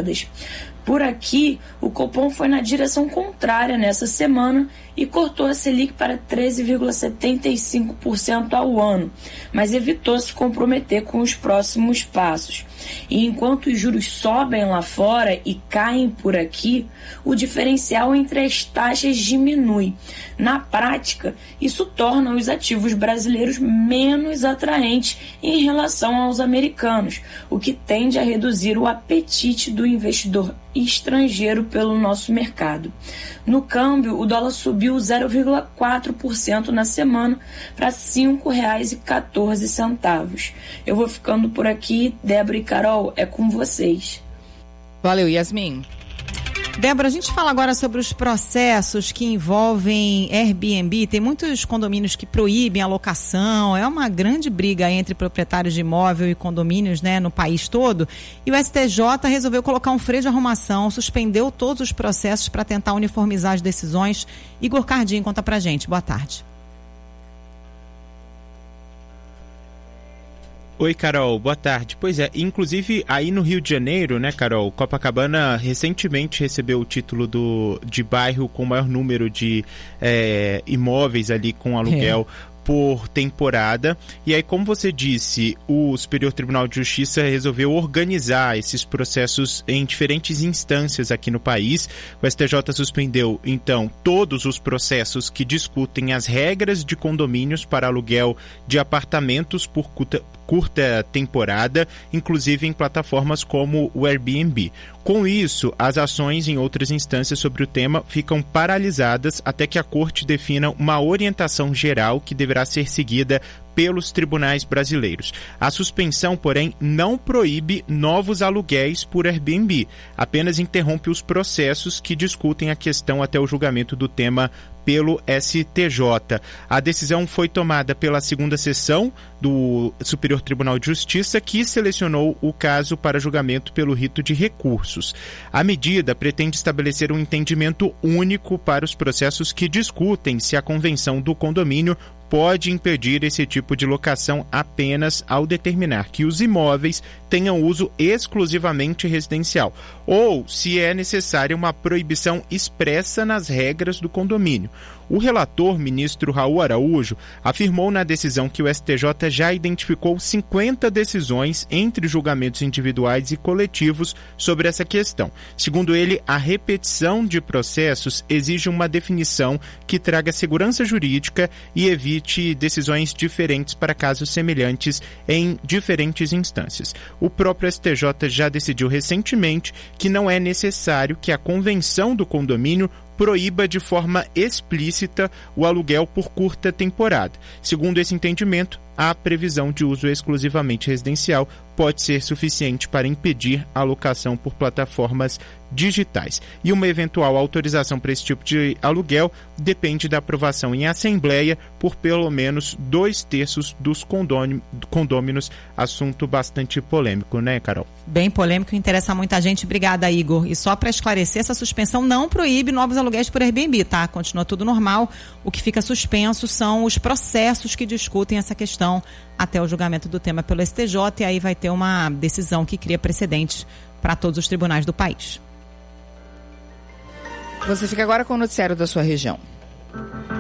décadas. Por aqui, o Copom foi na direção contrária nessa semana e cortou a Selic para 13,75% ao ano, mas evitou se comprometer com os próximos passos. E enquanto os juros sobem lá fora e caem por aqui, o diferencial entre as taxas diminui. Na prática, isso torna os ativos brasileiros menos atraentes em relação aos americanos, o que tende a reduzir o apetite do investidor estrangeiro pelo nosso mercado. No câmbio, o dólar subiu 0,4% na semana para R$ 5,14. Eu vou ficando por aqui. Débora e Carol, é com vocês. Valeu, Yasmin. Débora, a gente fala agora sobre os processos que envolvem Airbnb. Tem muitos condomínios que proíbem a locação. É uma grande briga entre proprietários de imóvel e condomínios, né, no país todo. E o STJ resolveu colocar um freio de arrumação, suspendeu todos os processos para tentar uniformizar as decisões. Igor Cardim, conta pra gente. Boa tarde. Oi, Carol, boa tarde. Pois é, inclusive aí no Rio de Janeiro, né, Carol, Copacabana recentemente recebeu o título de bairro com o maior número de imóveis ali com aluguel por temporada. E aí, como você disse, o Superior Tribunal de Justiça resolveu organizar esses processos em diferentes instâncias aqui no país. O STJ suspendeu, então, todos os processos que discutem as regras de condomínios para aluguel de apartamentos por curta temporada, inclusive em plataformas como o Airbnb. Com isso, as ações em outras instâncias sobre o tema ficam paralisadas até que a Corte defina uma orientação geral que deverá ser seguida pelos tribunais brasileiros. A suspensão, porém, não proíbe novos aluguéis por Airbnb, apenas interrompe os processos que discutem a questão até o julgamento do tema pelo STJ. A decisão foi tomada pela segunda sessão do Superior Tribunal de Justiça, que selecionou o caso para julgamento pelo rito de recursos. A medida pretende estabelecer um entendimento único para os processos que discutem se a convenção do condomínio pode impedir esse tipo de locação apenas ao determinar que os imóveis tenham uso exclusivamente residencial, ou se é necessária uma proibição expressa nas regras do condomínio. O relator, ministro Raul Araújo, afirmou na decisão que o STJ já identificou 50 decisões entre julgamentos individuais e coletivos sobre essa questão. Segundo ele, a repetição de processos exige uma definição que traga segurança jurídica e evite decisões diferentes para casos semelhantes em diferentes instâncias. O próprio STJ já decidiu recentemente que não é necessário que a convenção do condomínio proíba de forma explícita o aluguel por curta temporada. Segundo esse entendimento, a previsão de uso exclusivamente residencial pode ser suficiente para impedir a alocação por plataformas digitais. E uma eventual autorização para esse tipo de aluguel depende da aprovação em assembleia por pelo menos 2/3 dos condôminos. Assunto bastante polêmico, né, Carol? Bem polêmico, interessa muita gente. Obrigada, Igor. E só para esclarecer, essa suspensão não proíbe novos aluguéis por Airbnb, tá? Continua tudo normal. O que fica suspenso são os processos que discutem essa questão até o julgamento do tema pelo STJ, e aí vai ter uma decisão que cria precedentes para todos os tribunais do país. Você fica agora com o noticiário da sua região.